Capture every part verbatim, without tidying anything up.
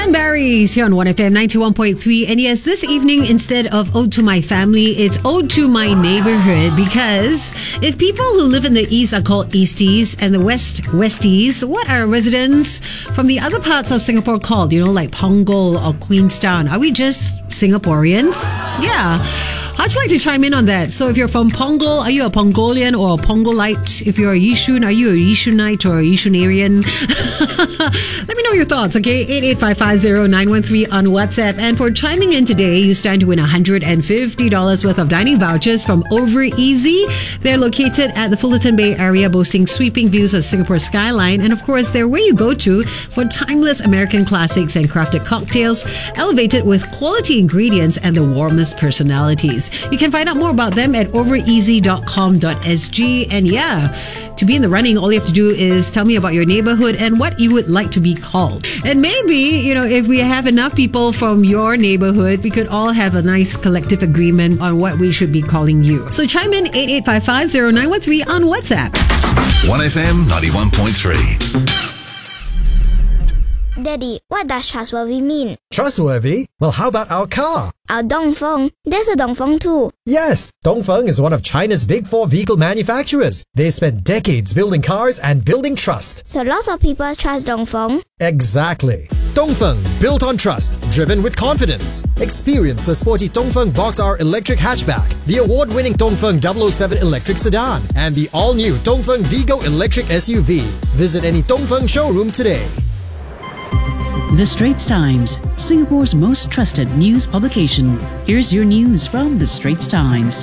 Barry's here on one F M ninety-one point three. And yes, this evening, instead of Ode to My Family, it's Ode to My Neighborhood. Because if people who live in the East are called Easties and the West, Westies, what are residents from the other parts of Singapore called? You know, like Punggol or Queenstown. Are we just Singaporeans? Yeah. How'd you like to chime in on that? So if you're from Punggol, are you a Pongolian or a Pongolite? If you're a Yishun, are you a Yishunite or a Yishunarian? Let me know your thoughts, okay? eight eight five five zero nine one three on WhatsApp. And for chiming in today, you stand to win one hundred fifty dollars worth of dining vouchers from Over Easy. They're located at the Fullerton Bay area, boasting sweeping views of Singapore skyline. And of course, they're where you go to for timeless American classics and crafted cocktails, elevated with quality ingredients and the warmest personalities. You can find out more about them at over easy dot com dot s g. And yeah, to be in the running, all you have to do is tell me about your neighborhood and what you would like to be called. And maybe, you know, if we have enough people from your neighborhood, we could all have a nice collective agreement on what we should be calling you. So chime in eight eight five five zero nine one three on WhatsApp. one F M ninety-one point three. Daddy, what does trustworthy mean? Trustworthy? Well, how about our car? Our Dongfeng. There's a Dongfeng too. Yes, Dongfeng is one of China's big four vehicle manufacturers. They spent decades building cars and building trust. So lots of people trust Dongfeng? Exactly. Dongfeng, built on trust, driven with confidence. Experience the sporty Dongfeng Box R electric hatchback, the award-winning Dongfeng double oh seven electric sedan, and the all-new Dongfeng Vigo electric S U V. Visit any Dongfeng showroom today. The Straits Times, Singapore's most trusted news publication. Here's your news from The Straits Times.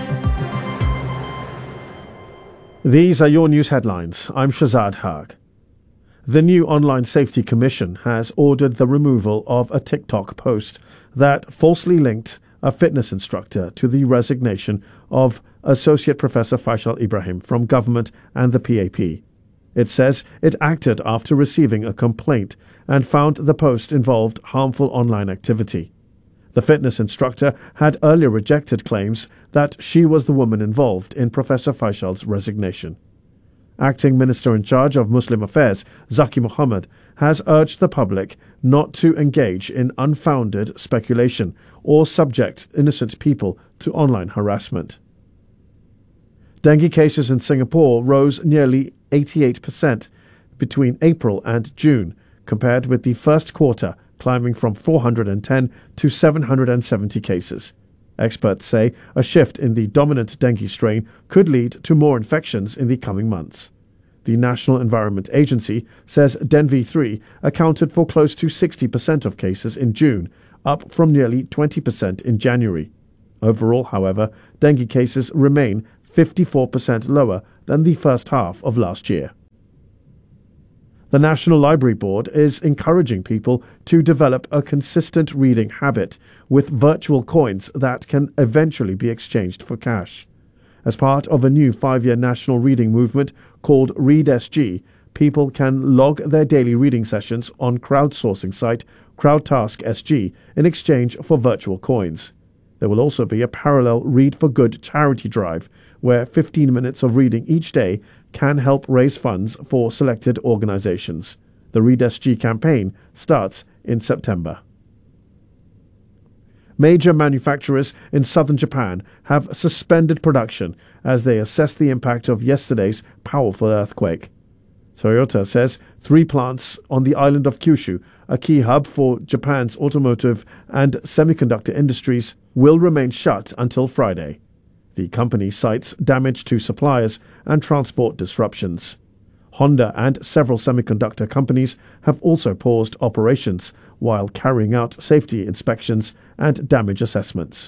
These are your news headlines. I'm Shazad Haq. The new Online Safety Commission has ordered the removal of a TikTok post that falsely linked a fitness instructor to the resignation of Associate Professor Faisal Ibrahim from government and the P A P. It says it acted after receiving a complaint and found the post involved harmful online activity. The fitness instructor had earlier rejected claims that she was the woman involved in Professor Faisal's resignation. Acting Minister in charge of Muslim Affairs, Zaki Mohammed, has urged the public not to engage in unfounded speculation or subject innocent people to online harassment. Dengue cases in Singapore rose nearly eighty-eight percent between April and June, compared with the first quarter, climbing from four hundred ten to seven hundred seventy cases. Experts say a shift in the dominant dengue strain could lead to more infections in the coming months. The National Environment Agency says Dengue three accounted for close to sixty percent of cases in June, up from nearly twenty percent in January. Overall, however, dengue cases remain fifty-four percent lower than the first half of last year. The National Library Board is encouraging people to develop a consistent reading habit with virtual coins that can eventually be exchanged for cash. As part of a new five-year national reading movement called Read S G, people can log their daily reading sessions on crowdsourcing site CrowdTask S G in exchange for virtual coins. There will also be a parallel Read for Good charity drive, where fifteen minutes of reading each day can help raise funds for selected organizations. The Read S G campaign starts in September. Major manufacturers in southern Japan have suspended production as they assess the impact of yesterday's powerful earthquake. Toyota says three plants on the island of Kyushu, a key hub for Japan's automotive and semiconductor industries, will remain shut until Friday. The company cites damage to suppliers and transport disruptions. Honda and several semiconductor companies have also paused operations while carrying out safety inspections and damage assessments.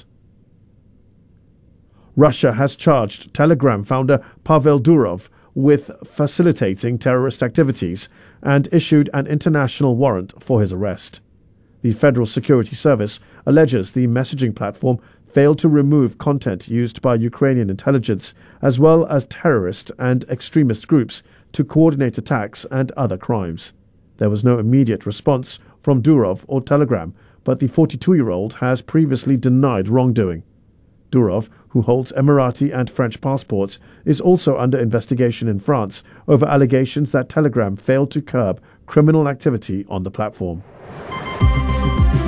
Russia has charged Telegram founder Pavel Durov with facilitating terrorist activities and issued an international warrant for his arrest. The Federal Security Service alleges the messaging platform failed to remove content used by Ukrainian intelligence as well as terrorist and extremist groups to coordinate attacks and other crimes. There was no immediate response from Durov or Telegram, but the forty-two-year-old has previously denied wrongdoing. Durov, who holds Emirati and French passports, is also under investigation in France over allegations that Telegram failed to curb criminal activity on the platform.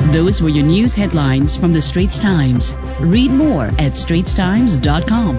Those were your news headlines from the Straits Times. Read more at straits times dot com.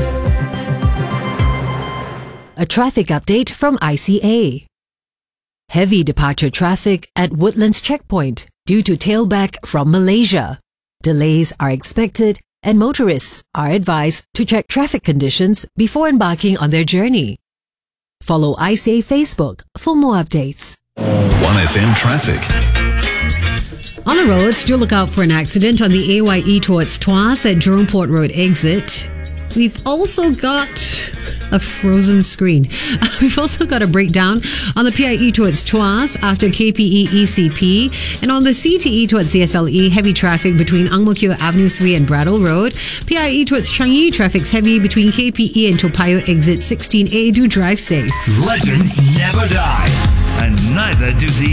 A traffic update from I C A. Heavy departure traffic at Woodlands Checkpoint due to tailback from Malaysia. Delays are expected and motorists are advised to check traffic conditions before embarking on their journey. Follow I C A Facebook for more updates. one F M traffic. On the roads, do look out for an accident on the A Y E towards Tuas at Jurong Port Road exit. We've also got a frozen screen. We've also got a breakdown on the P I E towards Tuas after K P E E C P, and on the C T E towards C S L E, heavy traffic between Ang Mo Kio Avenue three and Brattle Road. P I E towards Changi, traffic's heavy between K P E and Toa Payoh exit sixteen A. Do drive safe. Legends never die, and neither do these